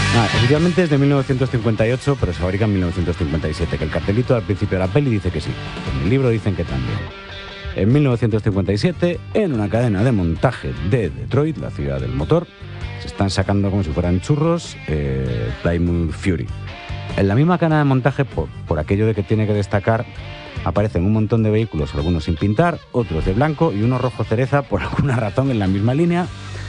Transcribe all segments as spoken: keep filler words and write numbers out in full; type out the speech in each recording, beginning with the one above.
Ah, oficialmente es de mil novecientos cincuenta y ocho, pero se fabrica en mil novecientos cincuenta y siete, que el cartelito al principio de la peli dice que sí. En el libro dicen que también. En mil novecientos cincuenta y siete, en una cadena de montaje de Detroit, la ciudad del motor, se están sacando como si fueran churros eh, Plymouth Fury. En la misma cadena de montaje, por, por aquello de que tiene que destacar, aparecen un montón de vehículos, algunos sin pintar, otros de blanco y uno rojo cereza, por alguna razón en la misma línea,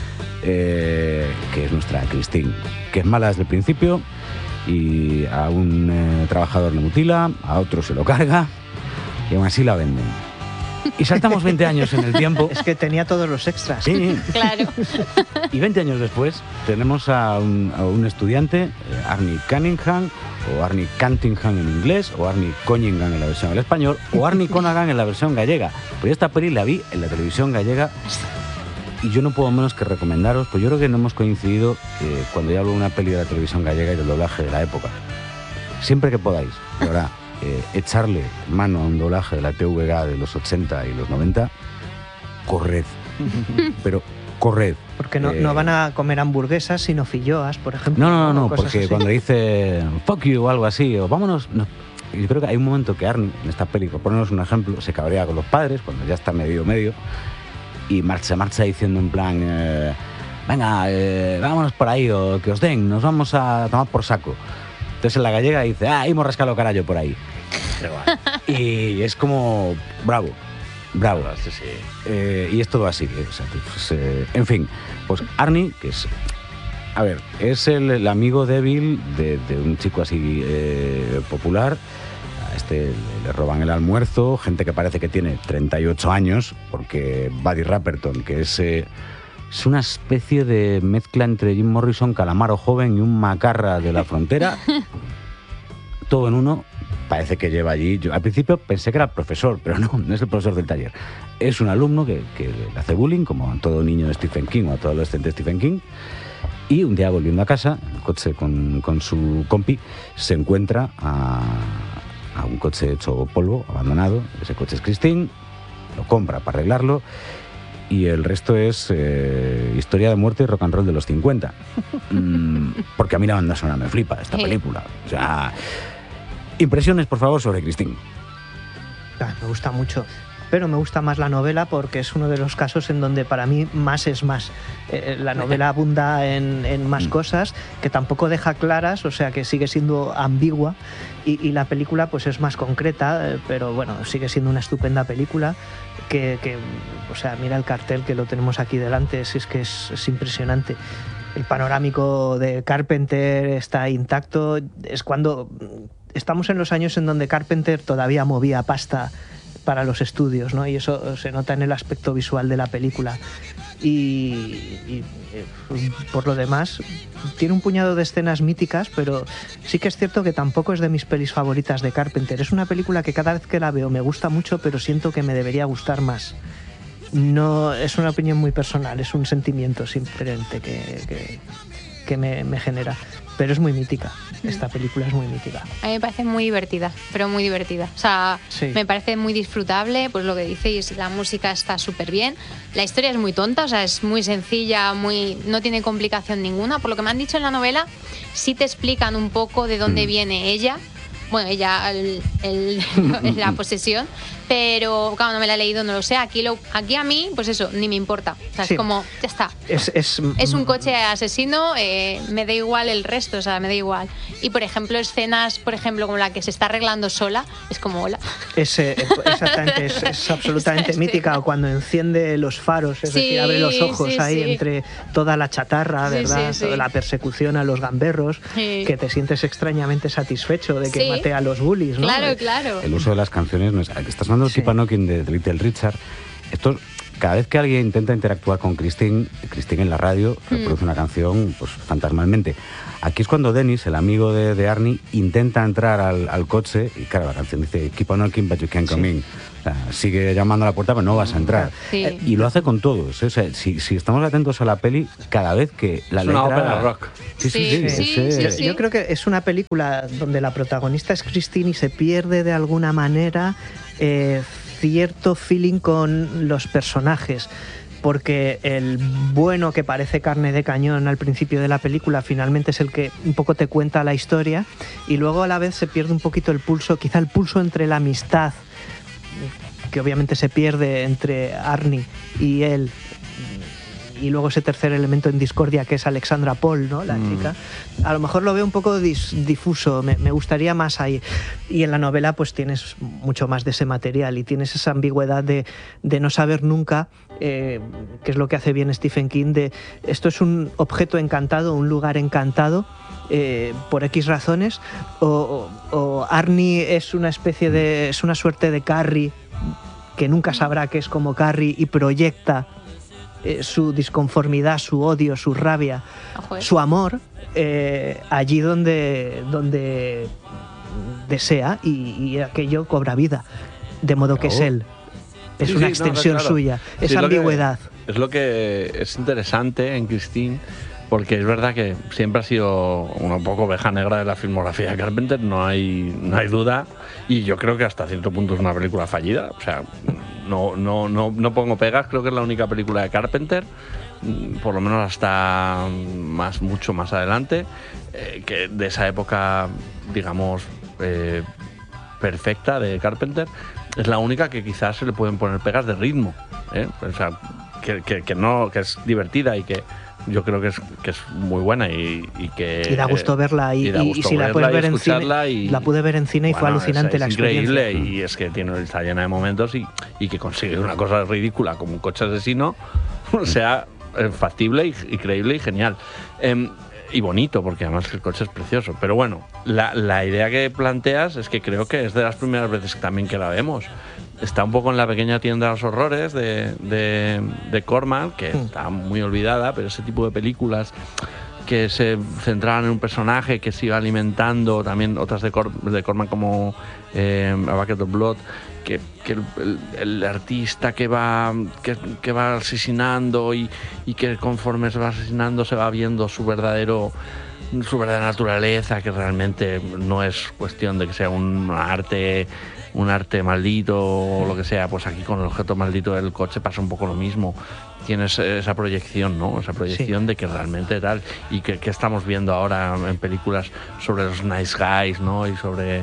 eh, que es nuestra Christine, que es mala desde el principio y a un eh, trabajador le mutila, a otro se lo carga y aún así la venden. Y saltamos veinte años en el tiempo. Es que tenía todos los extras. Sí. Claro. Y veinte años después tenemos a un, a un estudiante, eh, Arnie Cunningham, o Arnie Cantingham en inglés, o Arnie Cunningham en la versión en español, o Arnie Conagan en la versión gallega. Pues esta peli la vi en la televisión gallega y yo no puedo menos que recomendaros, pues yo creo que no hemos coincidido eh, cuando ya hablo de una peli de la televisión gallega y del doblaje de la época. Siempre que podáis, de verdad. Eh, echarle mano a un doblaje de la T V G de los ochenta y los noventa, corred. Pero corred. Porque no, eh, no van a comer hamburguesas, sino filloas, por ejemplo. No, no, no, no cosas porque así. cuando dice fuck you o algo así, o vámonos... No. Yo creo que hay un momento que Arnie, en esta peli, por ponernos un ejemplo, se cabrea con los padres, cuando ya está medio medio, y marcha, marcha diciendo en plan, eh, venga, eh, vámonos por ahí, o que os den, nos vamos a tomar por saco. Entonces en la gallega dice, ah, hemos rascado carallo por ahí. Y es como, bravo, bravo. Sí, sí. Eh, y es todo así. O sea, pues, eh, en fin, pues Arnie, que es, a ver, es el, el amigo débil de, de un chico así eh, popular. A este le roban el almuerzo, gente que parece que tiene treinta y ocho años, porque Buddy Rapperton, que es... Eh, Es una especie de mezcla entre Jim Morrison, Calamaro joven y un macarra de la frontera. Todo en uno. Parece que lleva allí... Yo al principio pensé que era el profesor, pero no, no es el profesor del taller. Es un alumno que, que le hace bullying, como a todo niño de Stephen King o a todo adolescente de Stephen King. Y un día volviendo a casa, en el coche con, con su compi, se encuentra a, a un coche hecho polvo, abandonado. Ese coche es Christine, lo compra para arreglarlo. Y el resto es eh, historia de muerte y rock and roll de los cincuenta. Mm, porque a mí la banda sonora me flipa, esta Sí. película. O sea, impresiones, por favor, sobre Christine. Ah, me gusta mucho. Pero me gusta más la novela porque es uno de los casos en donde para mí más es más. Eh, la novela abunda en, en más cosas que tampoco deja claras, o sea que sigue siendo ambigua y, y la película pues es más concreta, eh, pero bueno, sigue siendo una estupenda película que, que, o sea, mira el cartel que lo tenemos aquí delante, es, es que es, es impresionante. El panorámico de Carpenter está intacto, es cuando estamos en los años en donde Carpenter todavía movía pasta para los estudios, ¿no? Y eso se nota en el aspecto visual de la película. Y, y eh, por lo demás, tiene un puñado de escenas míticas, pero sí que es cierto que tampoco es de mis pelis favoritas de Carpenter. Es una película que cada vez que la veo me gusta mucho, pero siento que me debería gustar más. No, es una opinión muy personal, es un sentimiento simplemente que, que, que me, me genera. Pero es muy mítica, esta película es muy mítica. A mí me parece muy divertida, pero muy divertida. O sea, Sí. me parece muy disfrutable, pues lo que dices, la música está súper bien. La historia es muy tonta, o sea, es muy sencilla, muy no tiene complicación ninguna. Por lo que me han dicho en la novela, sí te explican un poco de dónde Mm. viene ella. Bueno, ella, el, el- la posesión, pero claro, no me la he leído, no lo sé. Aquí, lo, aquí a mí, pues eso, ni me importa. O sea, Sí. es como, ya está. Es, es, Es un coche asesino, eh, me da igual el resto, o sea, me da igual. Y por ejemplo, escenas, por ejemplo, como la que se está arreglando sola, es como hola. Es, eh, exactamente, es, es absolutamente Este. mítica. O cuando enciende los faros, es Sí, decir, abre los ojos sí, ahí sí. entre toda la chatarra, Sí, ¿verdad? sí, sí. La persecución a los gamberros, Sí. que te sientes extrañamente satisfecho de que Sí. mate a los bullies, ¿no? Claro, claro. El uso de las canciones no es... Estás hablando de Sí. Keep a Knocking de, de Little Richard. Esto, cada vez que alguien intenta interactuar con Christine, Christine en la radio reproduce una canción pues fantasmalmente. Aquí es cuando Dennis, el amigo de, de Arnie, intenta entrar al, al coche y claro, la canción dice Keep on knocking but you can't come in. O sea, sigue llamando a la puerta pero no vas a entrar. Sí. Eh, Y lo hace con todos. ¿eh? O sea, si, si estamos atentos a la peli, cada vez que la Es letra... una ópera rock. Sí, sí, Sí, sí. sí, es, sí, eh, sí. Yo creo que es una película donde la protagonista es Christine y se pierde de alguna manera eh, cierto feeling con los personajes. porque el bueno que parece carne de cañón al principio de la película finalmente es el que un poco te cuenta la historia, y luego a la vez se pierde un poquito el pulso, quizá el pulso entre la amistad, que obviamente se pierde entre Arnie y él, y luego ese tercer elemento en discordia que es Alexandra Paul, ¿no? La mm. chica. A lo mejor lo veo un poco dis, difuso, me, me gustaría más ahí. Y en la novela pues tienes mucho más de ese material y tienes esa ambigüedad de, de no saber nunca, eh, que es lo que hace bien Stephen King, de esto es un objeto encantado, un lugar encantado, eh, por X razones, o, o, o Arnie es una especie de, es una suerte de Carrie que nunca sabrá que es como Carrie y proyecta Eh, su disconformidad, su odio, su rabia, Ojo, su amor eh, allí donde, donde desea, y, y aquello cobra vida, de modo claro. que es él, es sí, una sí, extensión no, claro. suya, sí, esa ambigüedad. Lo que, es lo que es interesante en Christine, porque es verdad que siempre ha sido una poco oveja negra de la filmografía de Carpenter, no hay, no hay duda, y yo creo que hasta cierto punto es una película fallida, o sea, no, no, no, no pongo pegas, creo que es la única película de Carpenter, por lo menos hasta más, mucho más adelante, eh, que de esa época, digamos, eh, perfecta de Carpenter, es la única que quizás se le pueden poner pegas de ritmo, ¿eh? O sea, que, que, que, no, que es divertida y que yo creo que es, que es muy buena y, y que... Y da gusto verla y, y, gusto y si la puedes ver en cine, y, la pude ver en cine y bueno, fue alucinante es, es la experiencia. Increíble, y es que tiene, está llena de momentos y, y que consigue una cosa ridícula como un coche asesino, o sea, factible y, y creíble y genial. Eh, y bonito, porque además el coche es precioso. Pero bueno, la, la idea que planteas es que creo que es de las primeras veces también que la vemos. Está un poco en La pequeña tienda de los horrores de, de, de Corman, que mm. está muy olvidada, pero ese tipo de películas que se centraban en un personaje que se iba alimentando, también otras de, Cor, de Corman como eh, A Bucket of Blood, que, que el, el, el artista que va, que, que va asesinando y, y que conforme se va asesinando se va viendo su verdadero... su verdadera naturaleza, que realmente no es cuestión de que sea un arte un arte maldito o lo que sea. Pues aquí con el objeto maldito del coche pasa un poco lo mismo. Tienes esa proyección, ¿no? Esa proyección sí. de que realmente tal, y que, que estamos viendo ahora en películas sobre los nice guys, ¿no? Y sobre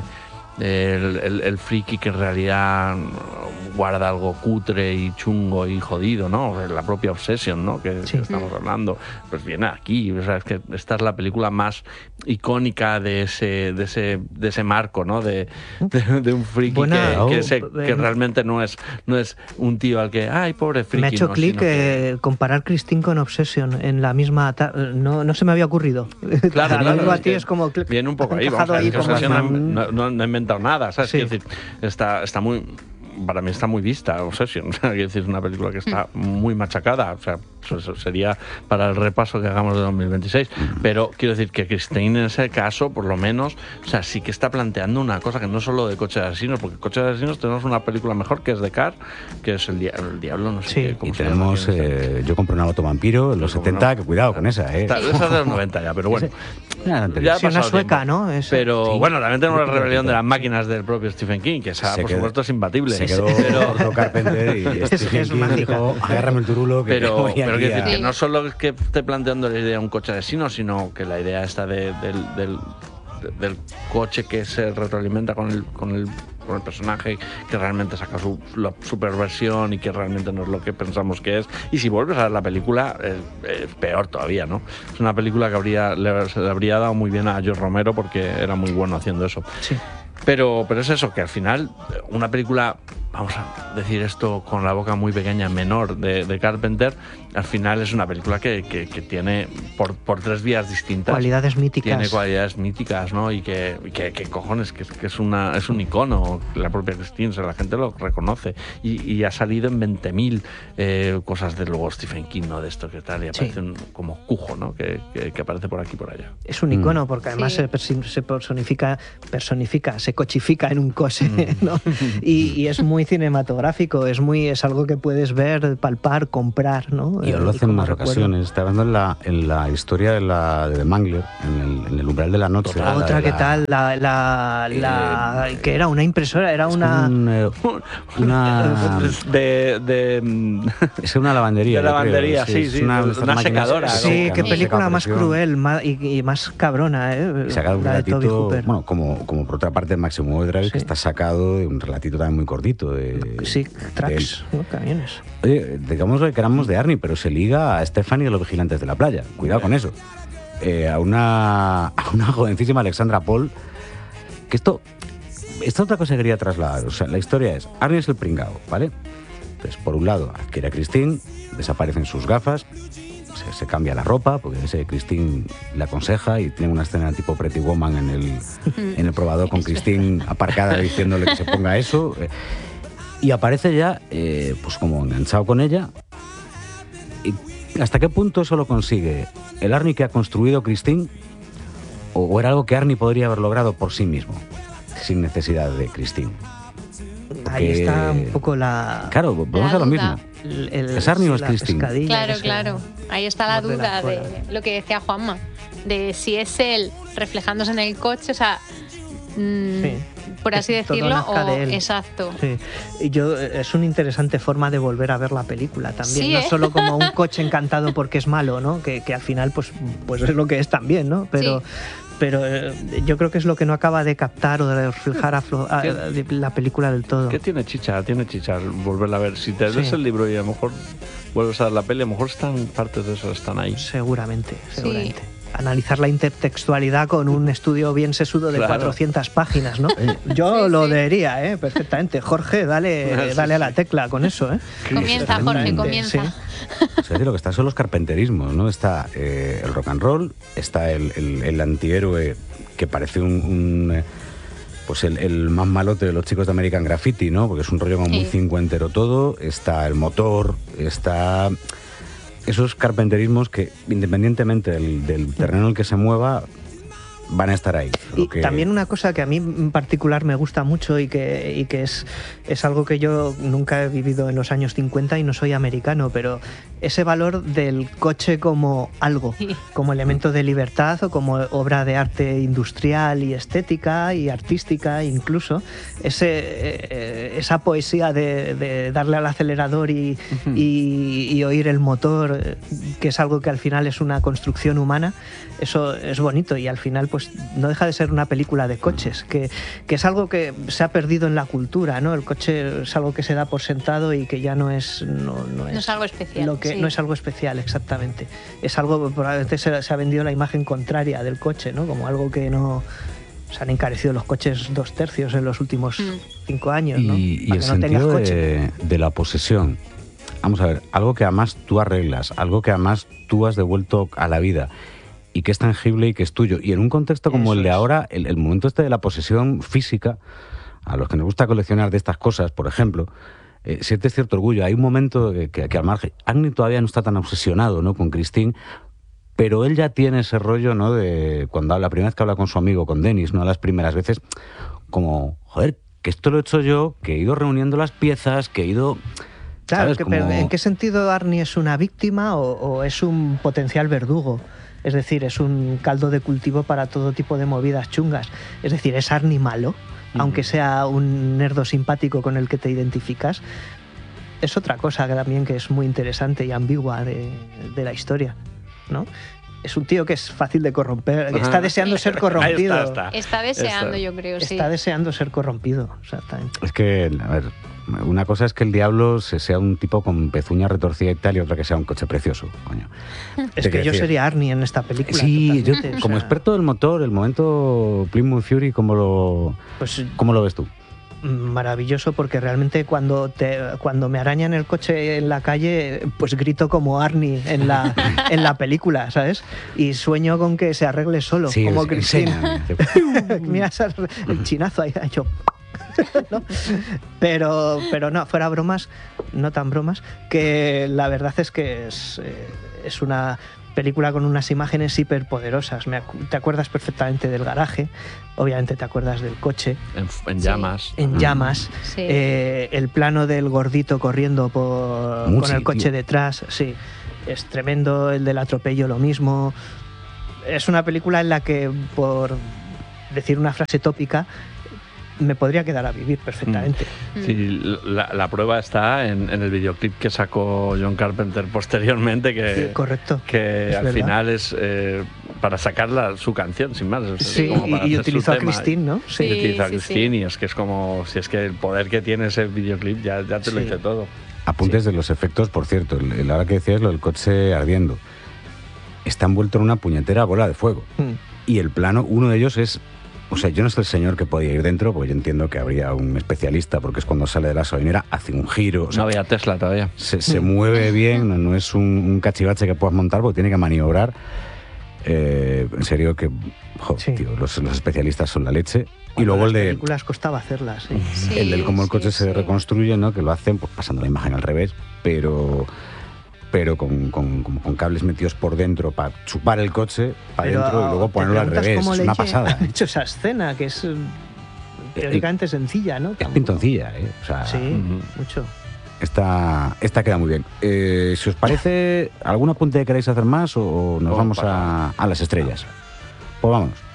el, el, el friki que en realidad guarda algo cutre y chungo y jodido, ¿no? La propia Obsession, ¿no? Que, sí. que estamos hablando, pues viene aquí. O sea, es que esta es la película más icónica de ese, de ese, de ese marco, ¿no? De, de, de un friki Buena, que, oh, que, se, que realmente no es, no es un tío al que, ay, pobre friki. Me ha hecho no, clic que... eh, comparar Christine con Obsession en la misma, ta- no, no se me había ocurrido. Claro, claro. A ti es como viene un poco ahí, vamos a ver, que Obsession no, no, no ha inventado nada, ¿sabes? Sí. Quiero decir, está, está muy... para mí está muy vista Obsession, o sea, quiero decir, es una película que está muy machacada, o sea, eso sería para el repaso que hagamos de dos mil veintiséis, pero quiero decir que Christine en ese caso, por lo menos, o sea, sí que está planteando una cosa que no es solo de Coches de Asesinos, porque Coches de Asesinos tenemos una película mejor que es de Car, que es El, dia- el Diablo, no sé sí. qué, cómo y se tenemos llama, eh, Yo compré un auto vampiro en los setenta, no, que cuidado con esa, ¿eh? Esa es de los noventa ya, pero bueno. Ya, ya sí, una sueca, tiempo. ¿no? Esa. Pero sí. bueno, también tenemos La rebelión de las máquinas del propio Stephen King, que esa, se por quedó, supuesto, es imbatible. Se quedó pero... Carpenter y Stephen King dijo, agárrame el turulo. Que pero voy pero quiero decir a... que no solo es que esté planteando la idea de un coche asesino, sino que la idea está de, del, del, del coche que se retroalimenta con el, con el con el personaje, que realmente saca su, la, su perversión y que realmente no es lo que pensamos que es. Y si vuelves a ver la película, es, es peor todavía, ¿no? Es una película que habría, le, se le habría dado muy bien a George Romero porque era muy bueno haciendo eso. Sí. Pero, pero es eso, que al final una película, vamos a decir esto con la boca muy pequeña, menor de, de Carpenter, al final es una película que, que, que tiene por, por tres vías distintas cualidades míticas, tiene cualidades míticas, ¿no? Y que, y que, que cojones, que, que es una es un icono, la propia Christine, o sea, la gente lo reconoce y, y ha salido en veinte mil eh, cosas de luego Stephen King, ¿no? De esto que tal, y aparece sí. un, como Cujo, ¿no? Que, que, que aparece por aquí y por allá. Es un icono mm. porque además sí. se, se personifica, personifica, se cochifica en un coche, ¿no? y, y es muy cinematográfico, es muy es algo que puedes ver, palpar, comprar, ¿no? Y lo hacen en más ocasiones. Está hablando en la, en la historia de, la, de The Mangler, en el, en el umbral de la noche. La otra, ¿qué tal? La, la, la Eh, que era una impresora, era una... Un, eh, una... De, de, Es una lavandería. De yo creo, lavandería, sí, es sí, una, una estas máquinas secadora, que ¿no? Sí, secan, qué ¿no? película Seca más presión. cruel más, y, y más cabrona, ¿eh? Y saca un La de Toby relatito, Hooper. bueno, como, como por otra parte Máximo Drive, Sí. que está sacado de un relatito también muy cortito. De, Sí, de él. tracks, ¿no? Camiones. Oye, digamos lo que queramos de Arnie, pero se liga a Stephanie de los Vigilantes de la Playa. Cuidado con eso. Eh, a, una, a una jovencísima Alexandra Paul, que esto, esta otra cosa que quería trasladar. O sea, la historia es, Arnie es el pringao, ¿vale? Entonces, por un lado, adquiere a Christine, desaparecen sus gafas, se, se cambia la ropa, porque ese Christine le aconseja y tiene una escena tipo Pretty Woman en el, en el probador con Christine aparcada diciéndole que se ponga eso. eh, Y aparece ya, eh, pues como enganchado con ella. ¿Y hasta qué punto eso lo consigue el Arnie que ha construido Christine? ¿O, o era algo que Arnie podría haber logrado por sí mismo, sin necesidad de Christine? Ahí Porque- está un poco la... Claro, volvemos La a lo duda. mismo. el- el- ¿Es Arnie o sí, es la Christine? pescadilla Claro, que se- claro. Ahí está la morde la duda cola. de lo que decía Juanma, de si es él reflejándose en el coche, o sea, mm, Sí. por así Que todo decirlo, nazca o de él. exacto. Sí. Y yo, es una interesante forma de volver a ver la película también, Sí, no ¿eh? solo como un coche encantado porque es malo, ¿no? Que, que al final pues, pues es lo que es también, ¿no? Pero, Sí. pero eh, yo creo que es lo que no acaba de captar o de reflejar a Flo- a- ¿Qué? de la película del todo. ¿Qué tiene chicha? Tiene chicha volverla a ver. Si te Sí. lees el libro y a lo mejor vuelves a ver la peli, a lo mejor están partes de eso están ahí. Seguramente, Sí. seguramente. Analizar la intertextualidad con un estudio bien sesudo de Claro. cuatrocientas páginas, ¿no? Yo Sí, lo sí. leería, ¿eh? Perfectamente. Jorge, dale, Sí, dale a sí. la tecla con eso, ¿eh? Comienza, Jorge, Exactamente, comienza. sí. O sea, lo que está son los carpenterismos, ¿no? Está eh, el rock and roll, está el, el- el antihéroe que parece un... un, eh, pues el, el más malote de los chicos de American Graffiti, ¿no? Porque es un rollo como muy Sí. cincuentero todo. Está el motor, está... Esos carpenterismos que, independientemente del, del terreno en el que se mueva, van a estar ahí. Lo Y que- también una cosa que a mí en particular me gusta mucho y que, y que es, es algo que yo nunca he vivido en los años cincuenta y no soy americano, pero ese valor del coche como algo, Sí. como elemento de libertad o como obra de arte industrial y estética y artística incluso, ese, eh, esa poesía de, de darle al acelerador y, y, y oír el motor, eh, que es algo que al final es una construcción humana, eso es bonito y al final pues no deja de ser una película de coches, que, que es algo que se ha perdido en la cultura, ¿no? El coche es algo que se da por sentado y que ya no es... No, no es, No es algo especial, Lo que, sí. No es algo especial, exactamente. Es algo, probablemente se, se ha vendido la imagen contraria del coche, ¿no? Como algo que no... Se han encarecido los coches dos tercios en los últimos Mm. cinco años, ¿no? Y, y Para el que no tengas sentido coche. de, de la posesión. Vamos a ver, algo que además tú arreglas, algo que además tú has devuelto a la vida y que es tangible y que es tuyo. Y en un contexto como Eso el de es. ahora, el, el momento este de la posesión física, a los que nos gusta coleccionar de estas cosas, por ejemplo, eh, sientes cierto orgullo. Hay un momento que, que, que al margen, Agni todavía no está tan obsesionado, ¿no?, con Christine, pero él ya tiene ese rollo, ¿no?, de cuando habla, la primera vez que habla con su amigo, con Dennis, ¿no?, las primeras veces, como, joder, que esto lo he hecho yo, que he ido reuniendo las piezas, que he ido... Claro, ¿sabes? que, Como- pero ¿en qué sentido Arnie es una víctima o, o es un potencial verdugo? Es decir, es un caldo de cultivo para todo tipo de movidas chungas. Es decir, ¿es Arnie malo? Aunque sea un nerdo simpático con el que te identificas. Es otra cosa que también que es muy interesante y ambigua de, de la historia, ¿no? Es un tío que es fácil de corromper, que está Ajá. deseando ser Ahí corrompido. está, está. Está deseando, Está. yo creo, sí. Está deseando ser corrompido, exactamente. Es que, a ver, una cosa es que el diablo se sea un tipo con pezuña retorcida y tal, y otra que sea un coche precioso, coño. Es Te que quiero yo decir, sería Arnie en esta película. Sí, yo totalmente, o como sea, experto del motor, el momento Plymouth Fury, ¿cómo lo, Pues cómo lo ves tú? maravilloso, porque realmente cuando te cuando me arañan el coche en la calle, pues grito como Arnie en la en la película, ¿sabes? Y sueño con que se arregle solo, Sí, como es- Christine. enséñame. Mira esa- el chinazo ahí ha hecho. ¿No? Pero, pero no, fuera bromas, no tan bromas, que la verdad es que es, eh, es una película con unas imágenes hiperpoderosas. Me acu- te acuerdas perfectamente del garaje, obviamente te acuerdas del coche En, en Sí. llamas. en Mm. llamas, Sí. eh, el plano del gordito corriendo por, Muy con el sí, coche tío. detrás, sí, es tremendo, el del atropello lo mismo. es una película en la que, por decir una frase tópica, me podría quedar a vivir perfectamente. Mm. Sí, la, la prueba está en, en el videoclip que sacó John Carpenter posteriormente, que, Sí, correcto. que Es al verdad. final es eh, para sacar la- su canción, sin más. Es Sí, como para y, y hacer su utilizó a tema. Christine, ¿no? Y Sí. utiliza a sí, Christine, y es que es como, si es que el poder que tiene ese videoclip ya, ya te lo Sí. dice todo. Apuntes de los efectos, por cierto, el, el- ahora que decías lo del coche ardiendo. Está envuelto en una puñetera bola de fuego. Mm. Y el plano, uno de ellos es... O sea, yo no sé el señor que podía ir dentro, porque yo entiendo que habría un especialista, porque es cuando sale de la gasolinera, hace un giro, o sea, No había Tesla todavía. se, se mueve bien, no, no es un, un cachivache que puedas montar, porque tiene que maniobrar. Eh, en serio que, jo, Sí. tío, los, los especialistas son la leche. Y Cuando luego el las de... películas costaba hacerlas, ¿eh? Sí, el del cómo el sí, coche se sí. reconstruye, ¿no? Que lo hacen pues, pasando la imagen al revés, pero pero con, con, como con cables metidos por dentro para chupar el coche para Pero, dentro y luego ¿te ponerlo al preguntas revés. cómo Es una leche pasada. han ¿eh? hecho esa escena, que es eh, teóricamente sencilla, ¿no? Es Tampoco- pintoncilla, ¿eh? O sea, Sí, Ujú. mucho. esta, esta queda muy bien. Eh, si os parece, ¿algún apunte que queréis hacer más o, o nos Pues vamos pasamos. a, a las estrellas? Pues vamos.